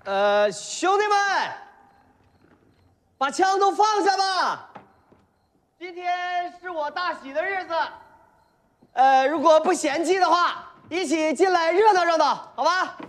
兄弟们，把枪都放下吧！今天是我大喜的日子，如果不嫌弃的话，一起进来热闹热闹，好吧？